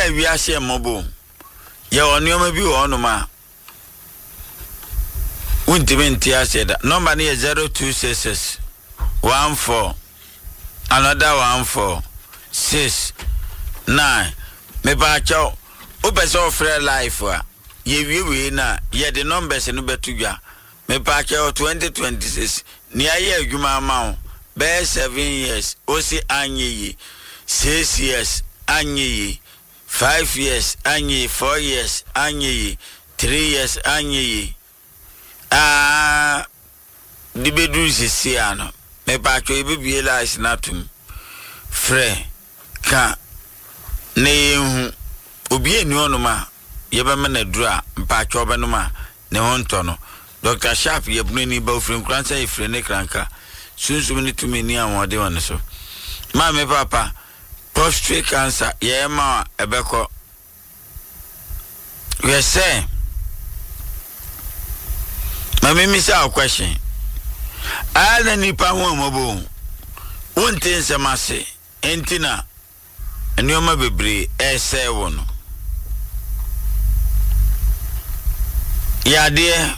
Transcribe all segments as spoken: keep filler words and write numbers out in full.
na wi ahye mmobo ye onoma bi wo onoma untime ntia seda number ni zero two six six one four another one four six nine me ba cho o be so free life a ye wie wie na ye the numbers no betugwa me ba cho twenty twenty-six ni aye adwuma ma wo be seven years o si anyi six years anyi five years anyi four years anyi three years anyi ah di bedu sisi ano me ba cho e bibie life na tum free ka ne hu obi eni onuma yebema na dura mpa cho benuma ne honto no Doctor Sharp yebunu ni ba ofrin kransa ifre ne kranka sunsum ni tumi ni awode won so ma me papa prostate cancer ye ma ebeko we say ma me misa a question ala ni pa ho mobo wonte nsemase entina enioma bebre ese wono yade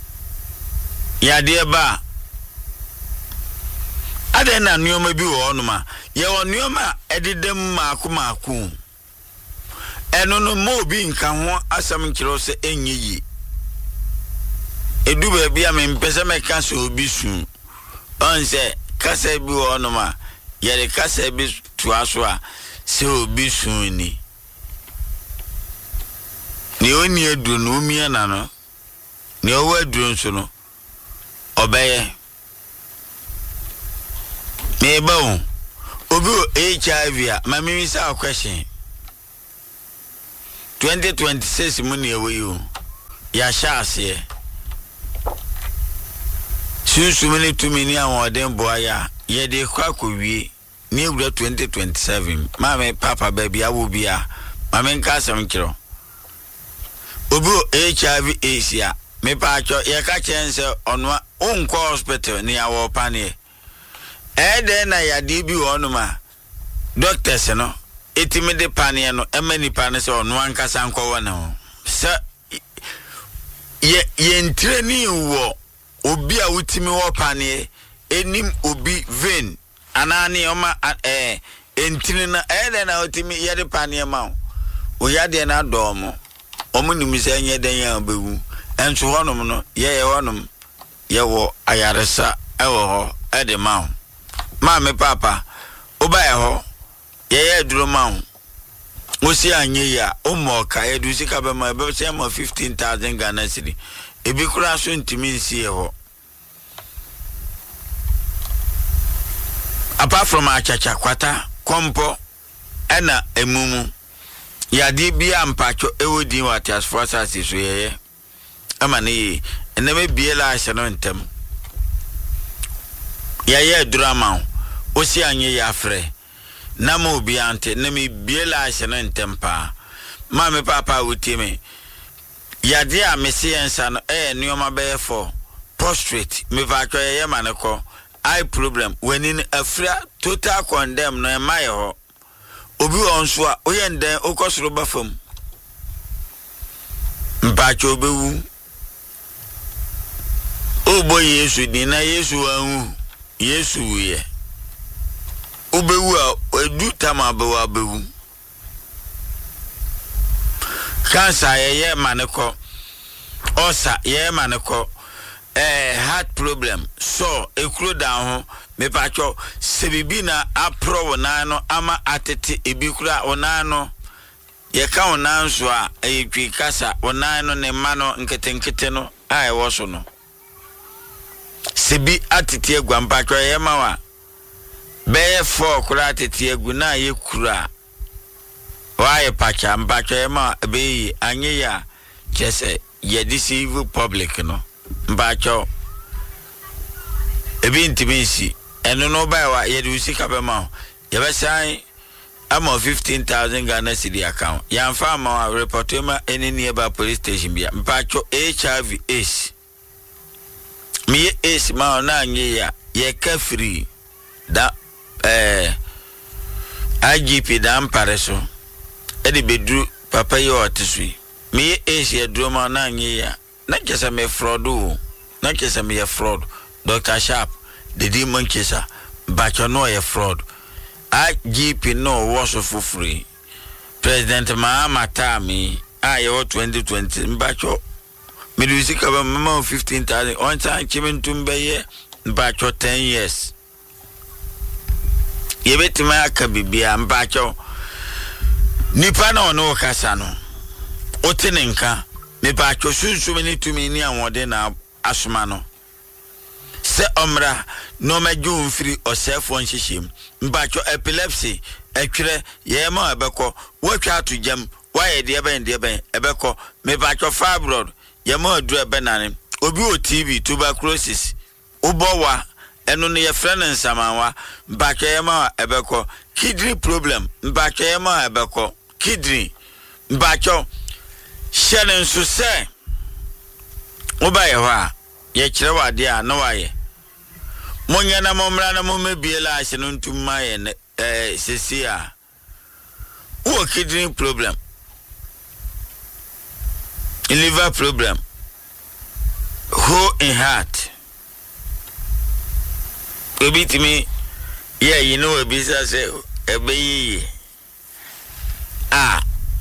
yade ba adena nioma bi wo onuma ye wo nioma ededem maako maako eno no mo bi nka ho asam nkiro se enyi edu ba bia me mpese me ka so obi su onse kasa bi wo onuma ye de kasa bi tuaso a se obi su ni ni oni edu no mi na no ni owa edu nso no obeye me ba obi H I V a ma me misa a question twenty twenty-six mu ne ewe yo ya sha ase susu mini to mini awon den boa ya ye de kwa kowie ni ewura twenty twenty-seven ma me papa baby awo bia ma me nka asem kiro obi H I V AIDS ya me pa cho ye ka chense onwa onko hospital ni awo pane ede na ya de bi wonuma doctors no etimi de pane no emani pane se ono ankasa nko wona ho se ye ye ntreni wo obi a wutimi wo pane enim obi vein anani oma eh entini na ede na wutimi ye de pane ma o ya de na domo omu nimi se nye den ya bewu enso honum no ye ye honum ye wo ayaresa ewo ho ede ma ma me papa oba ye ho ye ye duro ma osi anye ya omo ka ye du sika be ma be se ma fifteen thousand Ghana cedi ebi kura so ntimi nsi ye ho apart from achacha kwata kompo ena emumu ya di bia mpacho ewodi watias forces so ye ama ne eneme biela ahye no ntem ya ye drama osi anye ya frɛ na mo bi ante na me biela ahye no ntem pa ma me papa wutime ya di a mesi ensa no eh nioma be for prostrate me va twa ye maneko eye problem when in afra total condemn no e maye ho obi onso a oyenden okosoro bafam mpacho bewu obo Yesu di na Yesu anu Yesu ye obewu a edu tama bewu abewu cancer ye ye maneko osa ye maneko eh heart problem so ekuro down ho me pacho sebibi na apro wona no ama atete ebikura wona no ye ka wona nso a etwi kasa wona no ne ma no nkete nkete no ai wo so no sebi atete agwa mpacho ye ma wa be four kura atete agu na ye kura wa ye pacha mpacho ye ma be anye ya chese ye deceive public no mpacho ebi ntibisi eno no ba wa ye du sika be ma ye be sai ama fifteen thousand Ghana cedi account ya mfa ma report ma eni nearby police station bia mpacho H I V AIDS mi AIDS ma na anye ya ye ka free da eh I G P da ampare so edi bedru papa yi otisui me Asia drama na nye ya na kesa me fraud o na kesa me fraud Doctor Sharp the demon kesa bacho no ye fraud I G P no was for free President Mahama Tami ayo twenty twenty mbacho me do sika ba mama fifteen thousand on time chimen tumbe mbacho ten years ye betima aka bibia mbacho nipa na ono kasa no otenenka me bacho sunsu me ni tumi ni anwode na asoma no se omra no meju mfiri osefo nhihim mbacho epilepsy etwere ye ma ebeko watwa atujam waye de ben de ben ebeko me bacho fibroid ye ma adu ebenane obi o T B tuberculosis ubowa eno ne ye frɛ ne nsamanwa mbacho ye ma ebeko kidney problem mbacho ye ma ebeko kidney mbacho hyene nso se obaye ho a ye kire wade a na waye monya na momra na momebiela ahye no ntumma ye eh sesi a wo kidney problem liver problem who in heart obitimi yeah you know a business ebe ah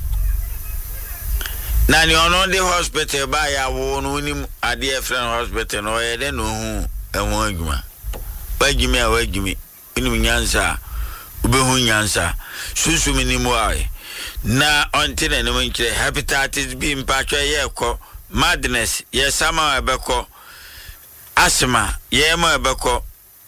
na ni ono the hospital ba ya wo no nim ade friend hospital no ye de no hu enwo adwuma bagimi a wagimi nim nyansa ubehu nyansa susumi ni mu aye na ontine ne monkire hepatitis B mpatwa ye ko madness ye sama ebeko asthma ye ma ebeko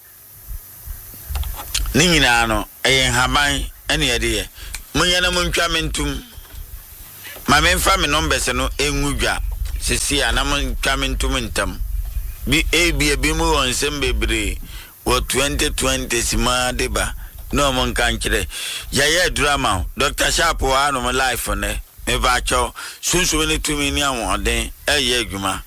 ni nyina no eye haban ene ye de ye munya na montwa mentum ma memfa me numbers no enwudwa sisi a na montwa mentum ntam bi e bi bi mu wonsem bebre wo twenty twenty sima deba no mon kan kire ya ya drama Doctor Sharp wa no life ne me ba cho sunsu ni tumi ni awon e ye adwuma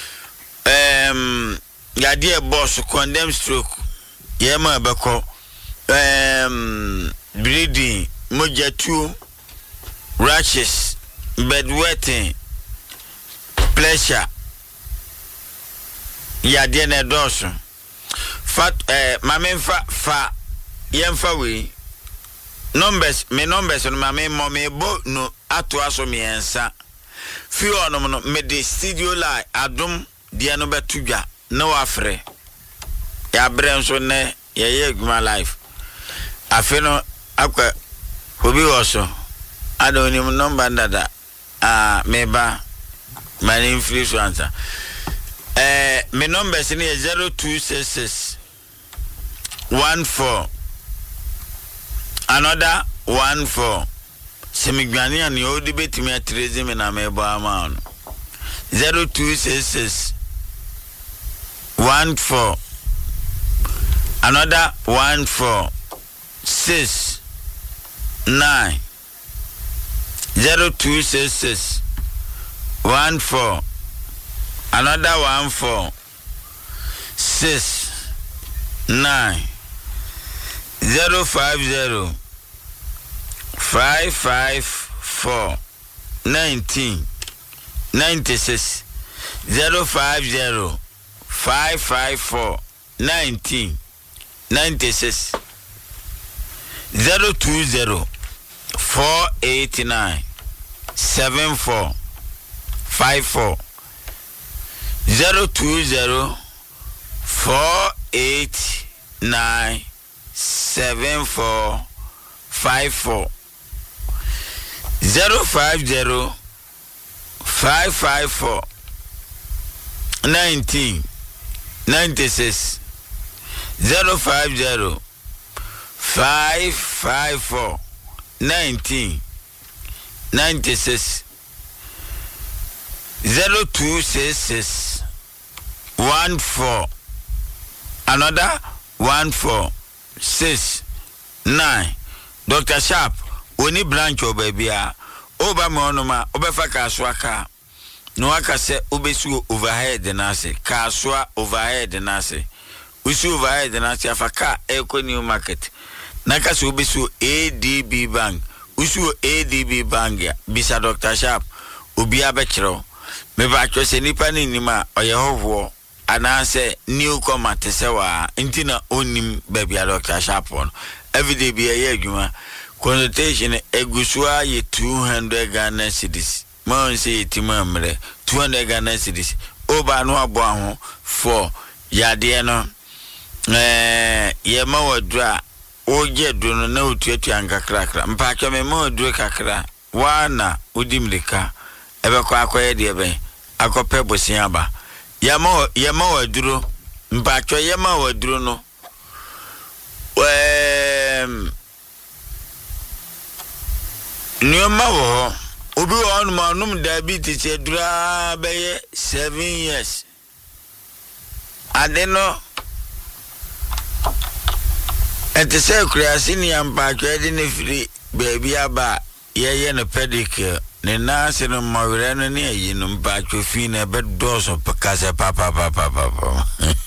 em ya de boss condemn stroke ye ma beko em bleeding mojatu rashes bedwetting pressure ya de ne doso fat eh mamenfa fa yemfa we numbers me numbers no mame mo me bo no ato aso me ensa fi ono no me de studio live adom dia no betudwa na wafre ya bre nso ne ye ye adwuma live afi no akwa obi woso adoni number dada ah meba mani free so answer eh me numbers ni zero two six six one four another one four semigwani ani odi betimi atreze me na mebo ama no zero two six six one four another one four six nine zero two six six one four another one four six nine zero five zero five five four nineteen ninety six zero five zero five five four nineteen ninety six zero two zero four eight nine seven four five four zero two zero four eight nine seven four five four zero five zero five five four nineteen ninety six zero five zero five five four nineteen ninety six zero two six six one four another one four six nine Doctor Sharp oni branch obabia oba me onoma obefa kaswa ka no aka se obesu overhead na se kaswa overhead na se usu overhead na se afaka eco new market na ka se obesu A D B bank usu A D B Bank bisa Doctor Sharp obi abekiro me ba twa se nipa ni nima oyehovo anase newcomer tesewa ntina onim babia Doctor Sharp on everyday bi ye adwuma consultation egusua ye two hundred Ghana cedis man say timamre two hundred Ghana cedis oba no abo aho for yade no eh ye ma wadra oje dono na otuatu ankakrakra mpa twa me ma odure kakra wana udimlika ebe kwa akoye de ebe akope bosia ba yama yama waduro mpa twa yama waduro no em nyoma wo obi won ma num diabetes edura beye seven years adeno ente se kreasi ni ampa twa de ne firi baby aba ye no pedicure ne na se no mawere no ne yi no mpa twa fi na be doso pakase papa papa papa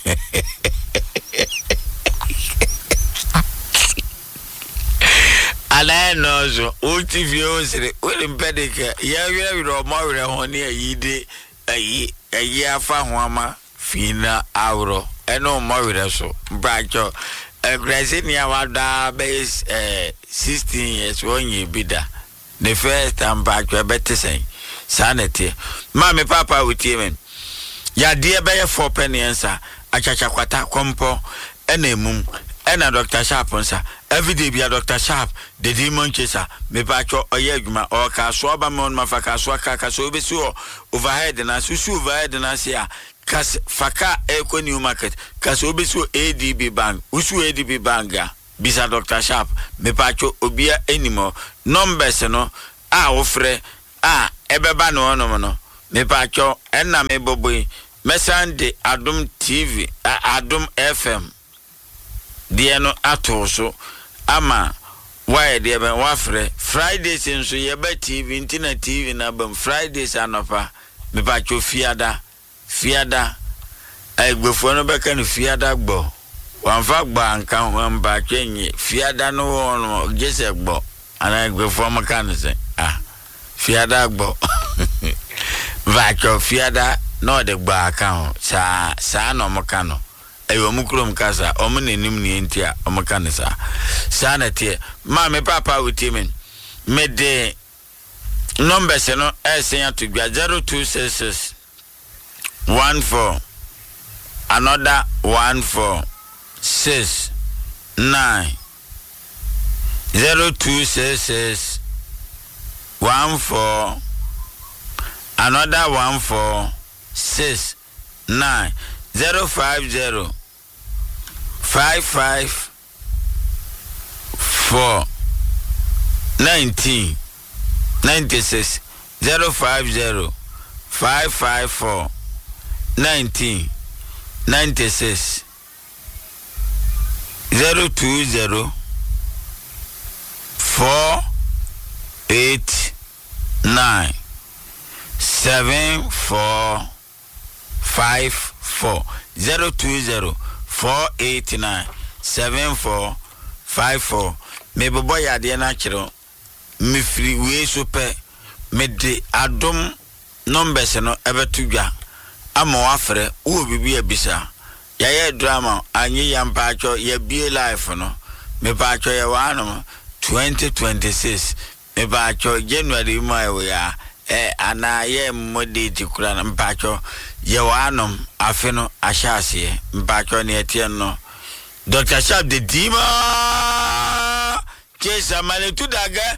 ala no zo ulti view sire we pedicure ya were were mawere ho ne yi de ayi ayi afa ho ama fi na awro eno mawere so mpa twa Grazie ni awada base eh sixteen years one year bida. The first time back to better say. Sanity. Mama papa with you. Ya dear bear four penny answer. Achacha kwata kompo ene mum ena Doctor Sharp onsa. Every day be a Doctor Sharp the demon chaser. Me bacho oyeguma or kaswa ba mon mafaka swaka kaso be so overhead na susu overhead na sia. Kas faka eko new market kas obisu A D B Bank usu A D B Banka bisa Doctor Sharp me pacho obia anymore numbers no a ofre a ebeba no no no me pacho enna me boboi mesande Adum T V Adum F M die no atoso ama why de ben wafre Fridays nso ye ba T V internet T V na bam Fridays anopa me pacho fiada fiada egbefo no beka no fiada gbo wanfa gba anka ho mba twenye fiada no no gese gbo ana egbefo maka no se ah fiada gbo vacho fiada no de gba aka ho sa sa no maka no eyo mukrom kasa omo nenim ne ntia omaka ne sa sa na tie ma me papa witimen me de numbers no esen atugwa zero two six six One four, another one four, six, nine, zero two six six, one four, another one four, six, nine, zero five zero, five five, four, nineteen, ninety six, zero five zero, five five four. Nineteen ninety six zero two zero four eight nine seven four five four zero two zero four eight nine seven four five four. Me bobo ya de na kiro me free we so pe me de Adum numbers no ebetugwa ama wafre wo bibi abisa ya ya drama anyi ya mpacho ya bie life no me pacho ya wano twenty twenty-six me pacho January ma ya eh ana ye mode tikura na mpacho ya wano afe no ahyase mpacho ne etie no Doctor Sharp de dima kesa mane tudaga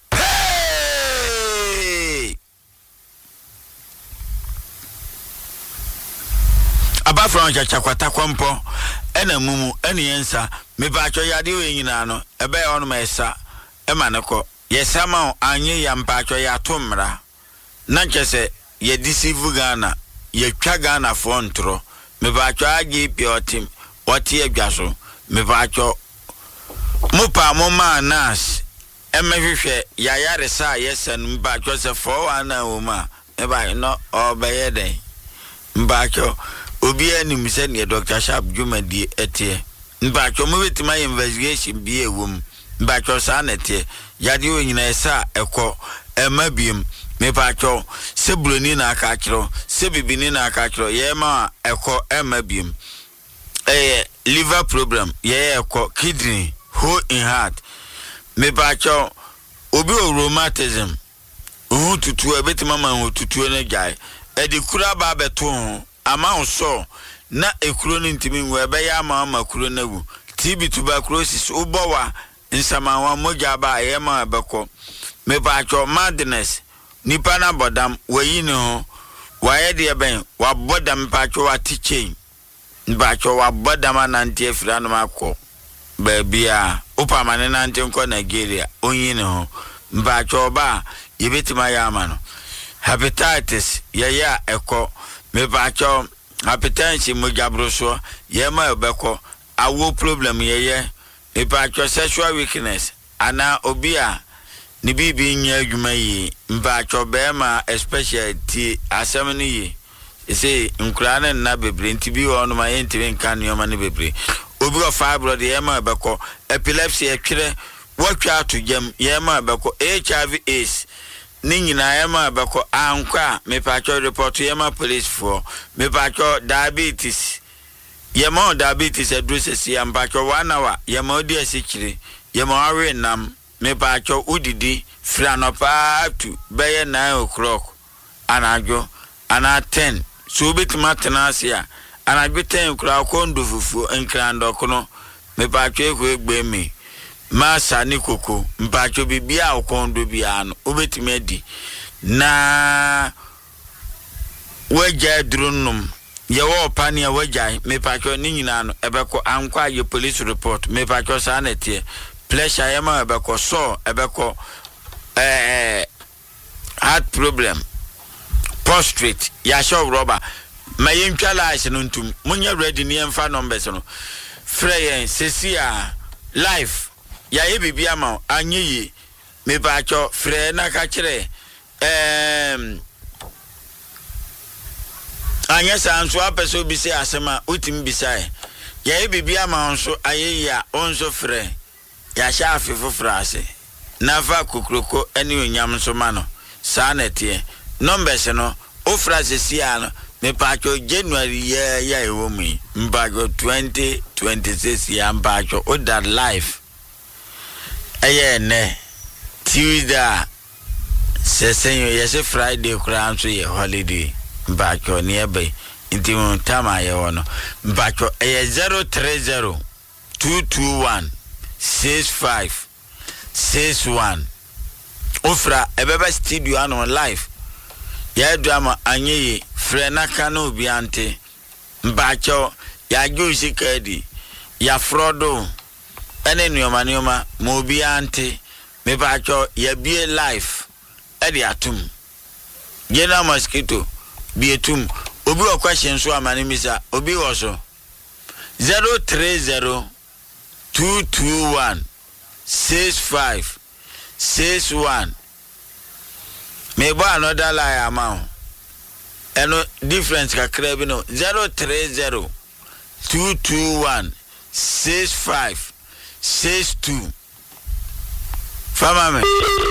aba from chakwata kwampo ena mumu ena yensa me ba cho yade we nyina no ebe ya ono ma esa e ma ne ko yesama anye ya mpa cho ya tomra na chese ye deceive Ghana ye twa Ghana fo ntro me ba cho agi piotim wati adwaso me ba cho mupa mo ma nas e me hwehwe ya yare sa yesen mba cho se four ana o ma e ba no obeye den mba cho obi anim se ne Doctor Sharp dwumadi etie mba cho mo betima investigation bi ewom mba cho sa na etie yade o nyina esa ekọ ema biem me pa cho se broni na aka kiro se bibini na aka kiro ye ma ekọ ema biem eh liver problem ye ekọ kidney hole in heart me pa cho obi o rheumatism ohu tutu ebetima ma hu tutu ne gai e di kura ba beto ho ama so na ekuro ni ntimi nwe ebe ya ama ama kuro na wu T B tuberculosis ubowa nsamawa moja ba ye ma beko me pa cho madness nipa na bodam wayi ne ho waye de ben wa bodam pa cho wa teaching ba cho wa bodam anante afira no makọ ba bia upa mane nante nko Nigeria onyi ne ho ba cho ba yebetima ya ama no hepatitis ye ya ekọ me pa cho hepatitis moja broso ye ma beko awo problem ye ye me pa cho sexual weakness ana obia ni bibi nya adwuma yi mba cho be ma especially ti asem ni yi say nkura na na bebre nti bi wo no ma yenti nkan yo ma ne bebre obi o fibroid ye ma beko epilepsy e twere watwa to jam ye ma beko H I V AIDS ni nyina ye ma beko ankwa me pa cho report ye ma police for me pa cho diabetes ye ma diabetes address ya mba cho one hour ye ma odi asikire ye ma awe nam me pa cho udidi franopa to beye nine o'clock anajo ana ten so betima tenasia anajo ten kura kondo fufu enkrando kono me pa cho ekwe egbe mi masa ni koko mpa cho bibia okondo bia no obetimi adi na waja drunum ye wo pania waja me pa cho ni nyina no ebeko ankwa ye police report me pa cho sa na tie pressure yama ebeko so ebeko eh heart problem prostrate ya show rubber maye ntwala ase no ntum munya ready ni emfa numbers no freyen sesia life ya ye bibia ma anyi me ba cho fre na ka kire em anya sanso apeso bi se asema utim bisai ya ye bibia ma onso aye ya onso fre ya sha afefo frase nafa kukroko eni onyam so ma no sa na tie numbers no o frase sia no me pa cho January ya ya ewo mi mbago twenty twenty-six ya mbago o that life eye ne Tuesday sesenyo yese Friday kura nso ye holiday mbago ne ebe intimu tama ye wono mbago eye zero three zero two two one six five six one ofra ebeba studio ano live ya drama anyi frena kanu biante mbacho ya josi kadi ya frodo ene nyoma nyoma mo biante me bacho ya bie live edi atum gena mosquito bietum obi o question so amani misa obi wo so zero three zero two two one six five six one me ba another lie amount eno difference kakra bi no zero three zero two two one six five six two fama me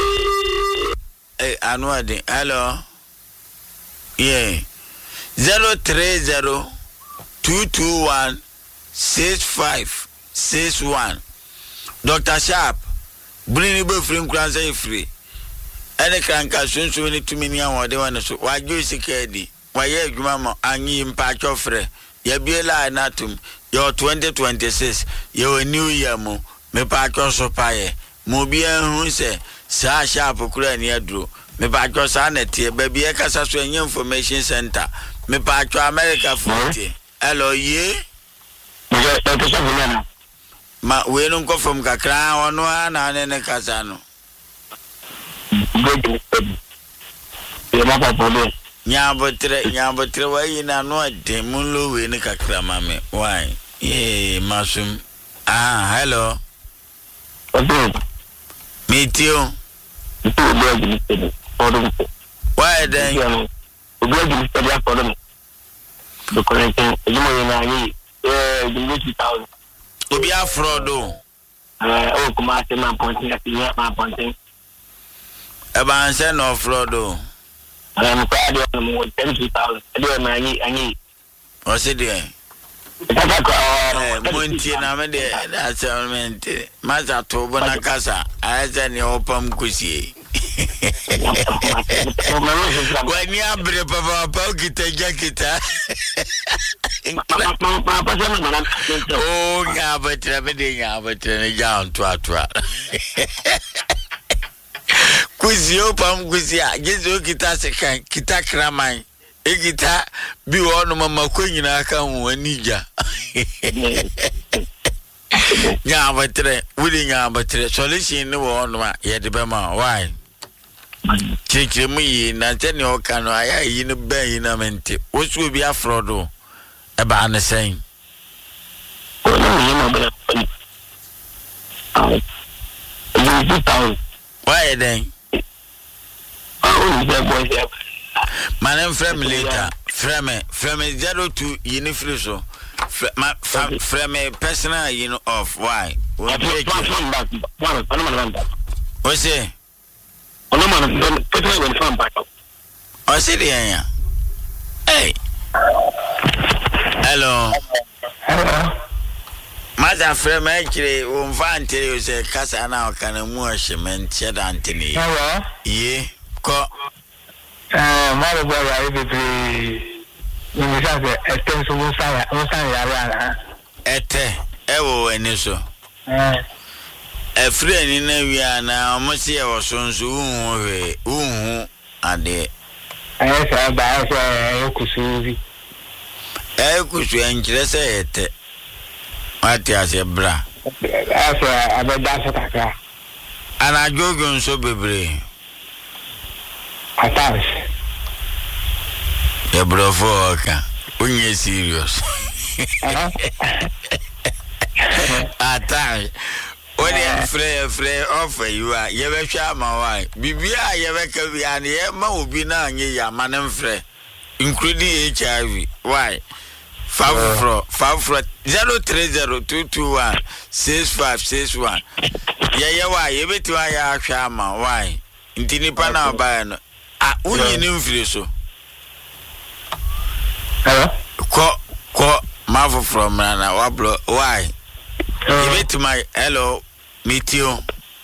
eh anwadi hello yeah zero three zero two two one six five six one Doctor Sharp bring you free kranza free ene kranka sunsu ni tumini awode wane so wajo sikedi waye adwuma ma anyi mpa chofre ya biela anatum yo twenty twenty-six yo new year mo me pa choso paye mo bia hu se sa Sharp kura ni aduro me pa chosa na tie ba bia kasa so enye information center me pa cho America futi hello ye Doctor Sharp ma we no go from kakra ono na ne ne kasa no nyabotre nyabotre wayi na no ade munlo we ne kakra mame why eh masum ah hello meet you why then obi afrodo Uh, oh, come on, say my pointing at the my pointing. About send off Frodo. I'm proud of them with ten thousand. I do my knee. What's it there? Monty, I'm a day. That's a meant. Master Tobana Casa. I said, your pump cussy. When you have a papa pocket a jacket, oh, yeah, but everything, yeah, but a young twat. Kuzi opam kuzi a gezo kita sekan kita kramai e kita bi wono mama kwanyina aka ho anija nya abatre wudi nya abatre solution ni wono ma ye de bema why chikire mu yi na tani o kanu aya yi ni ben yi na mente wosu bi afrodo e ba na sen why then man, frame later. Frame, frame zero two. You need free so. Frame personal. You know of why? What's it? What's it? Hey. Hello. Hello. Mother frame actually. Um, fan tell you say casa now can a more shipment. Said Anthony. Hello. Yeah. Ko. Uh, my boy, I will be. When you have a extension, one side, one side, Ete, ewo eniso. A friend in a via now, almost here was on Zoom, uhu, ade. I said, by a Kusuzi. I could interest it. What is a bra? I said, about and I go on so baby. Attach. The brofoka. When you serious. Attach. When you free free offer you are you ever share my wife. Bibia you ever can be an Emma will be now ya man and free, including H I V. Why? Five fro five fro zero three zero two two one six five six one. Yeah, yeah, why? You bet why I share my why? Intini pana bayano. Ah, unyi ni mfiri so. Hello? Ko, ko, mavo from Nana, wablo, why? You bet to my, hello, meet you.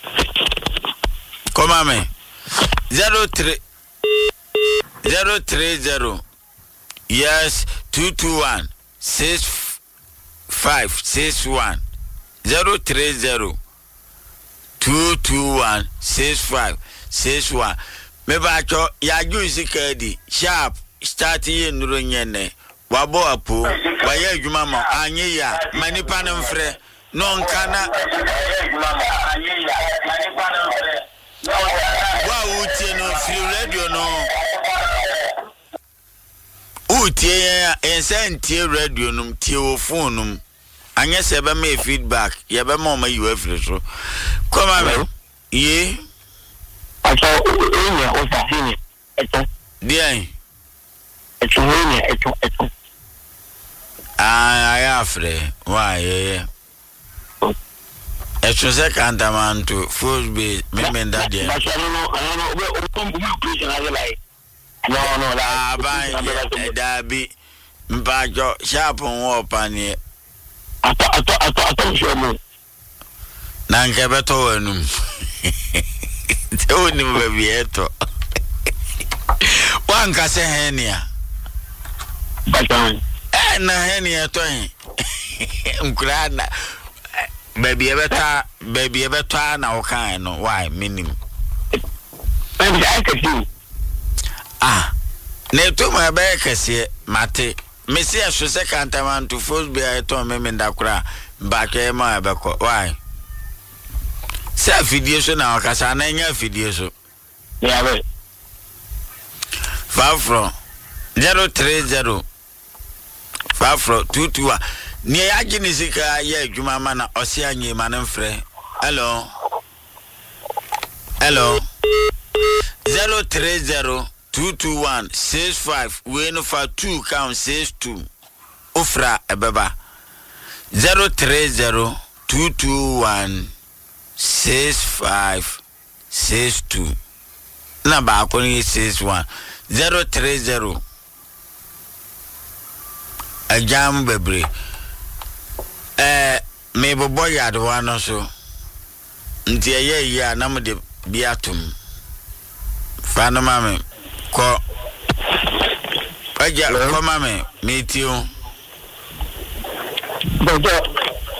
Come on, me. Zero three, zero three zero, yes, two two one, six five, six one, zero three zero, two two one, six five, six one. Me bacho ya juicy kedi sharp start ye nuro nyene wabo apo waye adwuma ma anye ya manipa ne mfre no nkana wa utie no free radio no utie ya ensentie radio no tie wo phone no anye se be me feedback ye be ma ma you free so come on ye I saw Unia was a senior. Dear, it's Unia, it's it's. I have free. Why, yeah. It's a second man to first be maybe that day. But I don't know, I don't know, what preaching I like. No, no, I buy a derby, Bajo, sharp on war panier. I thought, I thought, I thought, I thought you. Nankabato and don't even be it. One can say Henia. But um, and Henia toy. Glad baby ever ta baby ever ta now kind of why meaning. I could do. Ah, ne to my back here, Mate. Messi, I should second time to first be a to me in that cry. Back a my back. Why? Self video so now, Cassana, video so. Yeah, right. Far from zero three zero. Far from two two one. Near Aginisika, yeah, Juma Mana, Oceania, Manfre. Hello. Hello. Zero three zero two two one six five. We know for two count six two. Ufra Ebeba. Zero three zero two two one six five six two. Na ba ko ni six one zero three zero. Ajam bebre. Eh me bobo yard one so. Nti eye ya na mo de biatum. Fa no mame ko Aja ko mame me ti o. Bojo.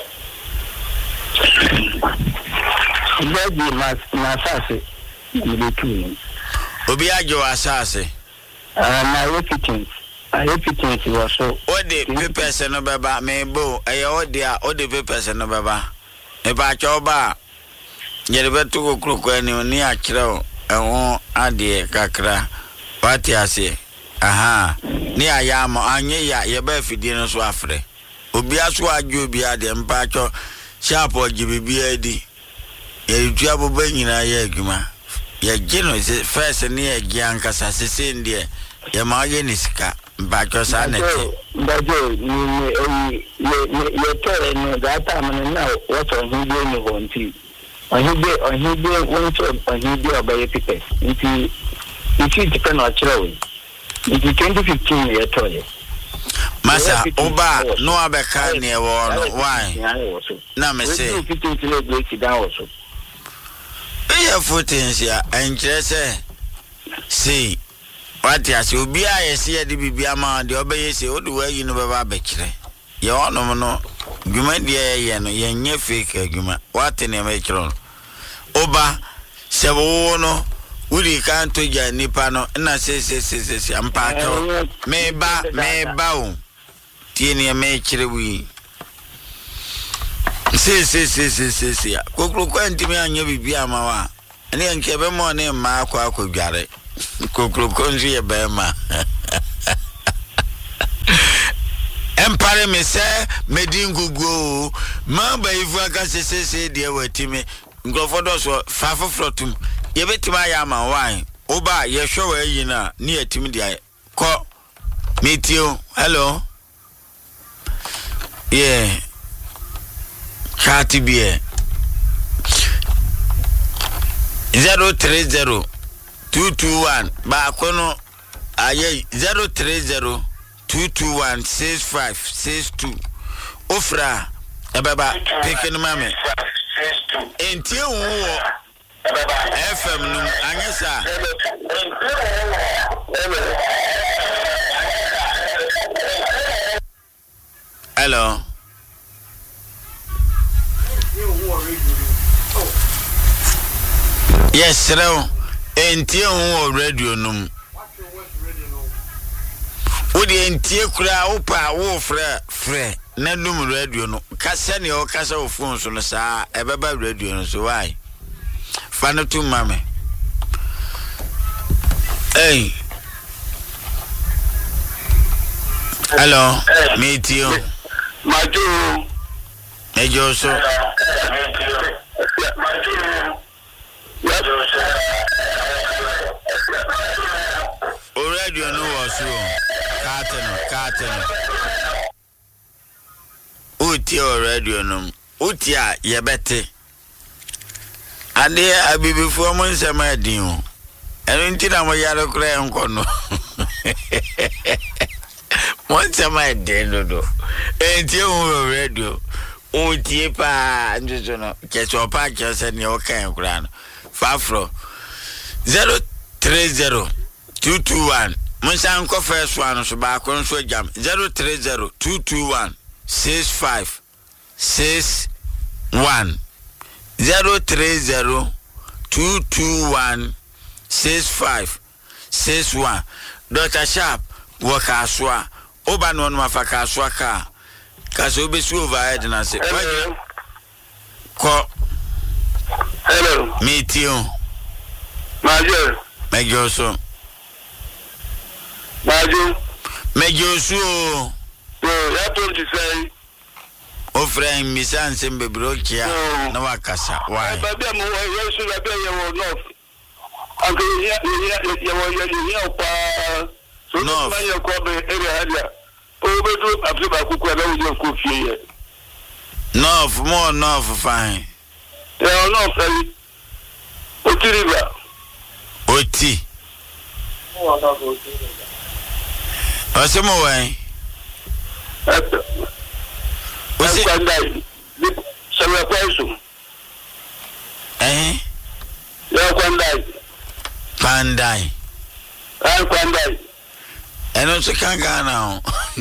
Bojo mas masase. Me tu. Obi ajo asase. Ah na repeating. I repeating was so. What the papers no baba me bo eh o dia o the papers no baba. E ba choba. Yere betu ko kroko ani oni akire o ehon ade kakra. Pati ase. Aha. Ni ayama anye ya ye ba fidie no so afre. Obi aso ajo obi ade mpa cho sharp ogibe bi adi. Ye tua boba nyina ye adwuma. Ye gino se first ni ye gianka sase ndie. Ye ma ye ni sika mpa cho sa neti. Bajo ni eh ye tore no data man na what on video ni wonti. Ohibe ohibe wonto ohibe obaye pipe. Nti nti depend on chiro. Nti twenty fifteen ye tore. Masa oba no abeka ne wo no why na me say fifteen kilo break down also e footing sia enkyere se see what ya se obi a ye se de bibia ma de obeye se odu wa yi no beba bekire ye onom no dwuma de ye no ye nye fake adwuma what ne me kiro oba se wo no wuri kan to ja nipa no na se se se se ampa to me ba me ba o tieni me kire wi se se se se se se kokro kwanti me anya bibia ma wa ene nke be mo ne ma akwa akwadware kokro konzi ye be ma empare me se medingugo ma ba ifu aka se se se de watime ngrofodo so fafofrotum ye betima ya ma wan oba ye hwe yi na ne yatim de ko metio hello yeah Khatibie zero three zero two two one ba kono aye zero three zero two two one six five six two ofra ebaba peken mame entie wo F M num anyesa hello yes hello entie hu radio num odi entie kura opa wo frɛ frɛ na num radio no kasa ne o kasa o phone so no saa ebeba radio no so why fana tu mame hey hello metio Majo Mejo so o radio no was so carton carton uti o radio no uti a ye bete ade abibifo mo nsema adin o eno nti na mo yare kura enko no mo nsema adin no do enti o radio uti pa njojo no kecho pa kese ne o kan kura no fafro zero three zero two two one Monsan ko first one so ba ko so jam zero three zero two two one six five six one zero three zero two two one six five six one Doctor Sharp waka soa oba no no mafaka soa ka ka so be su overhead na se ko hello metio Majo Mejo so Majo Mejo so oh ya told you say o friend mi san sembe brokia na wakasa why baby mo we so baby ye wo no anke ya ya ya wo ya ya pa so no ma ye ko be area area o be do afi ba kuku na wo je ko fie ye no more no fine Yeah, no, Feli. Oti river. Oti. Osemo wen. Osi Kwandai. Samuel Kwaisu. Eh? Yeah, Kwandai. Kwandai. Ah, Kwandai. Eno so kan Ghana o.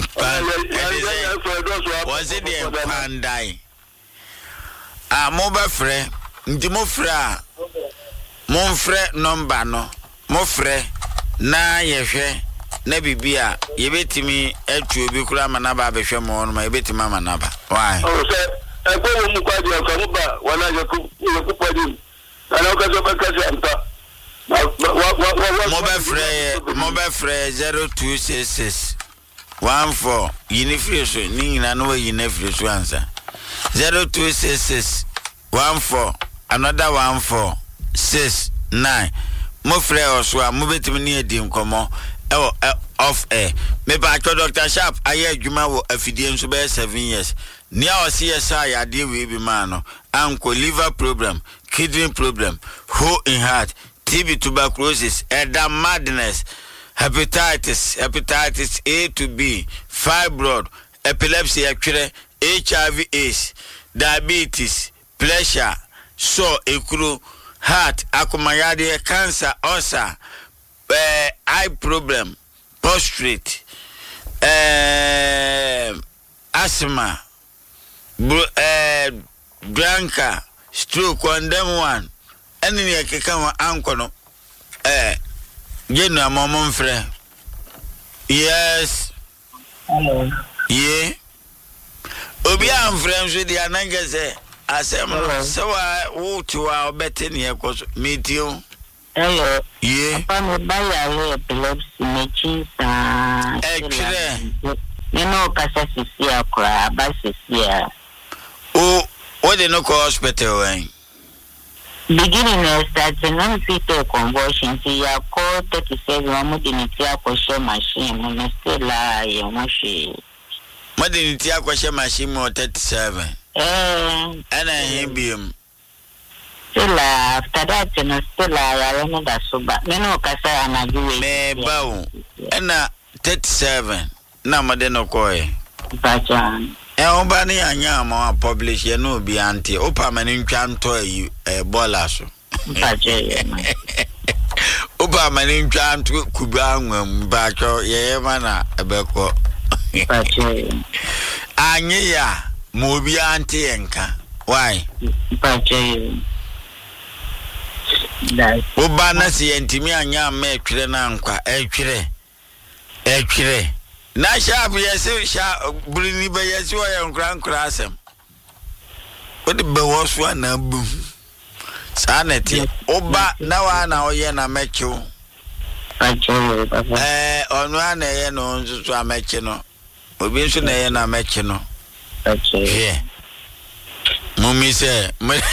Was it the Kwandai? Ah, mo ba frɛ. Nti mo frɛ a mo frɛ number no. Mo frɛ na yehwɛ na bibia yebetimi atu obi kura manaba abehwɛ mo no ma yebetimi manaba. Why? Oh, sir. I go mu kwaji akamuba wana yaku yakupadi. Ana okazo bakasi ampa. Mobile frɛ mobile frɛ zero two six six one four yini frɛ so ni nyina no yini frɛ so ansa zero two six six one four another one four six nine mo frɛ oso a mo betimi ni edi nkomo e off air me ba cho Doctor Sharp aye adwuma wo afidie nso be seven years ni a osi yesa ya de we bi ma no anko liver problem kidney problem hole in heart T B, tuberculosis, edam madness, hepatitis, hepatitis A to B, fibroid, epilepsy, H I V AIDS, diabetes, pressure, so ekuru, heart, akumayade, cancer, ulcer, uh, eye problem, prostate, uh, asthma, uh, drunkard, stroke, on them one. Any ne keka wa anko no eh genu amomon frɛ. Yes. Hello. Yeah. Obi am frɛ nso di anangese asem no so wa wo to wa obete ne ekoso metio. Hello. Yeah. Papa me ba ya epilepsy me chinsa. Eh kire. Me no kasa sisi akra ba sisi a. O what dey no hospital when? Beginning of starting on fetal convulsion, see a call thirty-seven, I'm moving into a question machine, when I still lie, and what she. Modern Tia question machine or thirty-seven. Eh, and I him be him. Still after that, and I still lie, I don't know that so bad. Me no Cassa and I do it. Me bow. And uh, thirty-seven. Now, Madeno Coy. Bajan. E oba ni anya ma publish ye no bi anti opa mani ntwa nto ayi e bola so Baje opa mani ntwa nto kuba anwam ba cho ye ma na ebeko Baje anye ya mo bi anti enka why Baje Dai oba na si entimi anya ma etwere na nkwa etwere etwere na sharp yes sha brini be yes wo yan kran kran asem what the be was one na boom sanity oba na wa na oye na mechu Baje baba eh onu ana ye no nsusu amechi no obi nsu na ye na mechi no Baje yeah mummy say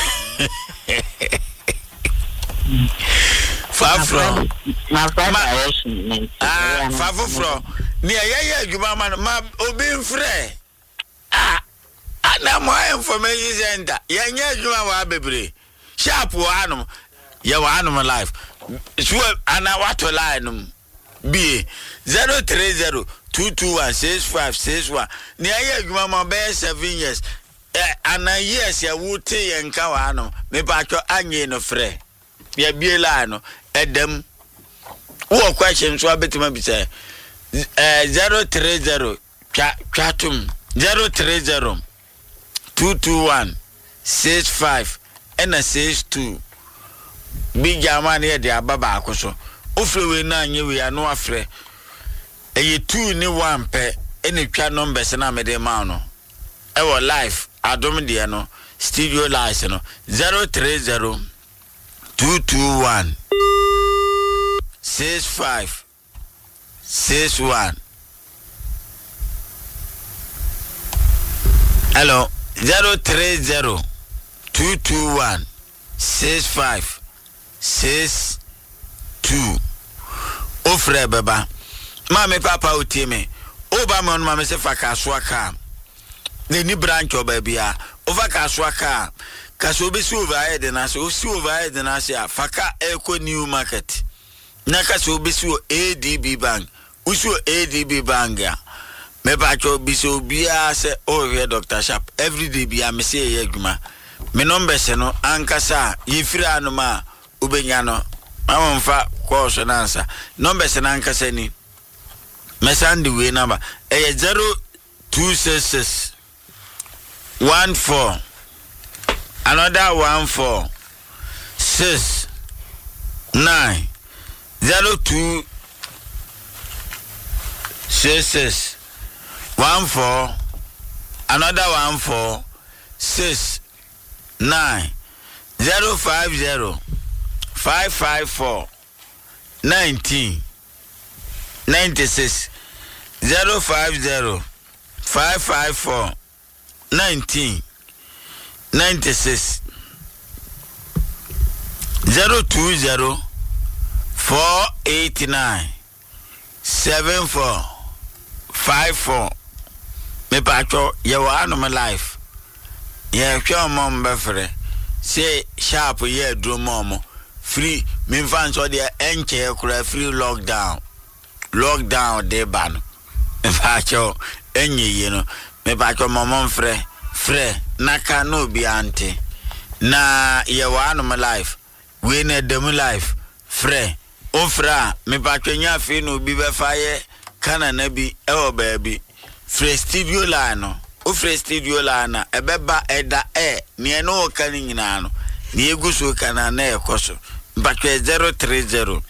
far from my direction ah far from ni ayaya adwuma ma ma obi mfrɛ ah ana mo information center yanya adwuma wa bebre sharp wa anom ya wa anom live so ana wato line num b zero three zero two two one six five six one ni ayaya adwuma ma be seven years eh ana years ya wote yenka wa anom me pa twa anye no frɛ ya bie line no edem wo question so abetima bi say Uh, zero three zero chatum zero three zero two two one six five and a six two big German here the ababa akoso ofre we na anye we ano afre eye two ni one pe ene twa numbers na me de ma no e wo live adom de no studio live no zero three zero two two one six five six one. Hello, zero three zero two two one six five six two. Ofre beba. Mame papa uti me. Oba me on mame se fa kaswa ka. Ne ni branch o baby a. Over kaswa ka. kaso be si overhead na so si overhead na se afaka eco new market na kaso be si A D B bank usu A D B bank ya me ba cho bi so bia se o we Doctor Sharp every day bia me se ye adwuma me number se no ankasa ye firi anoma ubenya no amamfa ko so na ansa number se na ankasa ni me send the way number eh zero two six six one four another one four six nine zero two six six one four another one four six nine zero five zero five five four nineteen ninety six zero five zero five five four nineteen ninety six zero two zero four eight nine seven four five four. Me pacho ye wa no my life ye hwe mom befre say sharp ye dro mom free me fan so de enche kura free lockdown lockdown de ban me pacho enye ye no me pacho mom frɛ frɛ naka no bi ante na ye wa no my life we na dem life frɛ o fra me pacho nya fi no bi be fa ye kana na bi e o ba bi frɛ studio la no o frɛ studio la na ebeba eda e ne no ka ni nyina no ne eguso kana na ekoso mpatwe zero three zero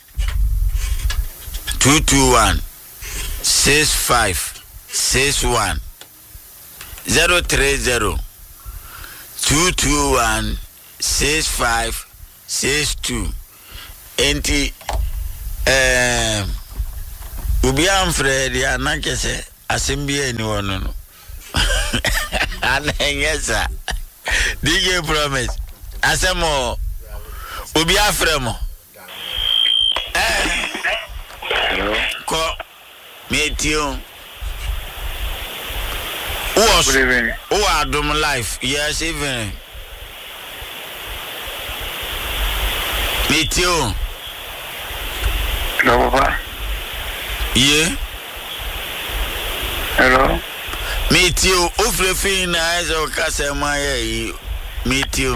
two two one six five six one zero three zero two two one six five six two enti eh ubi am frɛ dia na kese asembia ni wono no ana yesa D J Promise asemo obi afremo eh ko metio was o adom life yes even metio no papa yeah. Hello. Meet you. Ofre fin na ezo kase maye meet you.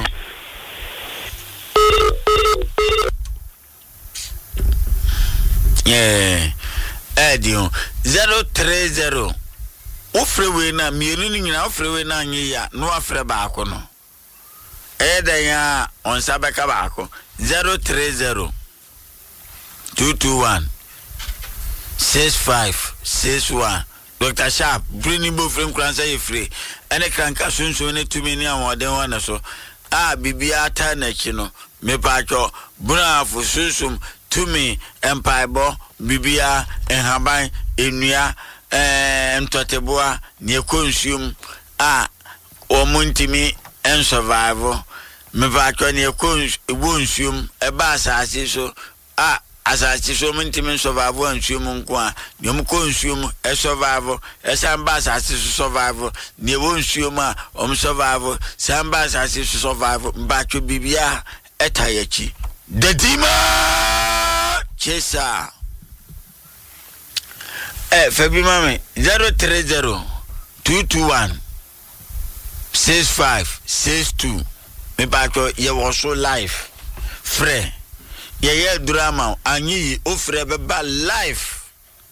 Yeah. Edio zero three zero. Ofre we na mienu ni nyina ofre we na anyi ya no afre baako no. Eda ya on sabeka baako zero three zero two two one six five six one. Doctor Sharp, bringing both from Cransa free, and a cranka soon soon to me near more than one or so. Ah, Bibia Tanachino, me pacho, Buna for Susum, to me, Empire Bo, Bibia, and Habai, Inuya, and Toteboa, near consume, ah, or Muntimi, and survival. Me pacho near consume, a bass as so, ah. As I see so many men survival and human qua, you consume a survival, a sambas as survival, near one suma, um survival, sambas as survival, back to Bibia, etayachi. The Dima Chesa. Eh, Fabi Mammy, zero three zero two two one six five six two. Me back to you was so life. Free. Ye ye drama anyi ofre beba life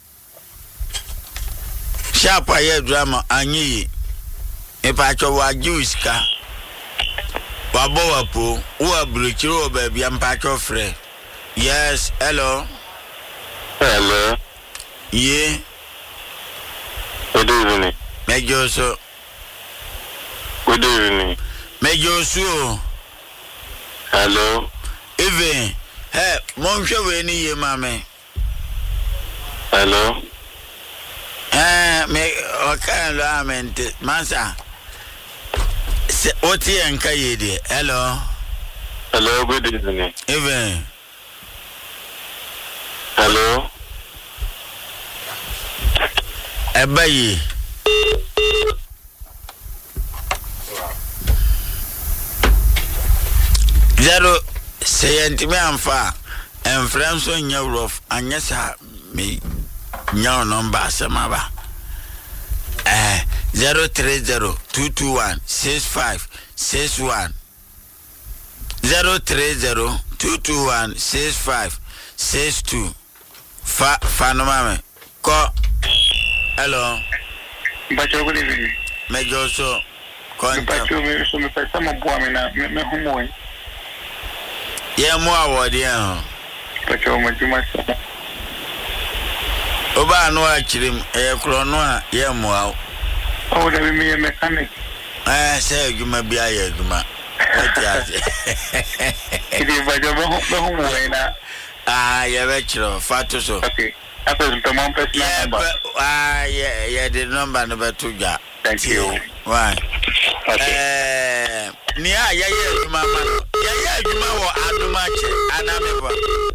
sharp ye drama anyi e pa cho wa juiska wa bo wa po wa brechiro ba bia mpa cho frɛ yes hello Hello. Yeah. Good evening. Mejo so Good evening. Mejo so Hello. Even hey, Monshe we ni ye mame. Hello. Eh, me okay lo amente. Mansa. Se oti enka ye de. Hello. Hello, good evening. Even. Hello. Ebayi. zero sentime amfa and friends on your roof and yes me your number samaba eh zero three zero two two one six five six one zero three zero two two one six five six two fa fa no mame ko hello Bacho good evening me joso kon Bacho me so me pesa mo boa me na me homo ye mo awode eh Bacho mo juma so oba no akirim e kro no a ye mo aw o da me me mechanic eh say adwuma bia ye adwuma atiase Idi Bacho mo homo na ah ye be kro fatu so okay after the mom person number ah yeah yeah the number no beto ja thank you why okay eh ni a ye ye adwuma ma no ye ye adwuma wo aduma che anameba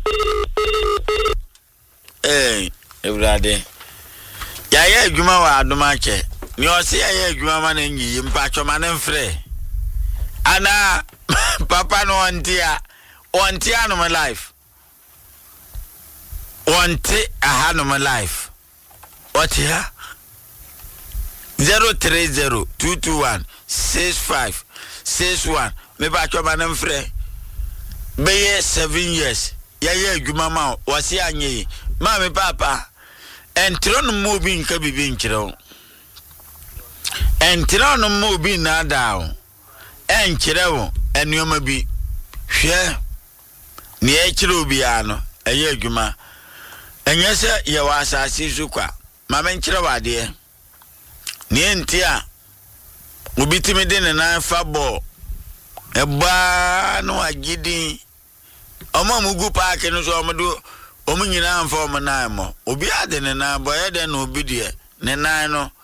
eh Ebrade ya ye adwuma wa adoma che ni o se ya ye adwuma ma na nyi mpa choma na mfre ana papa no ontia ontia no my life onti aha no my life what here zero three zero two two one six five six one me ba choma na mfre be seven years ya ye adwuma ma o se anye ma me papa entro no mo bi nka bibi nkyerɛw entro no mo bi na dawo enkyerɛw enuoma bi hwɛ ne ekyerɛw bi ano ɛyɛ adwuma ɛnyɛ sɛ yɛ wa asase so kwa ma me nkyerɛw ade ne enti a obi timi de ne nan fa bɔ ɛba no agidin ɔmo mugu park no so ɔmo do omu nyina amfa omu nan mo obi ade ne nan boye de no obi de ne nan no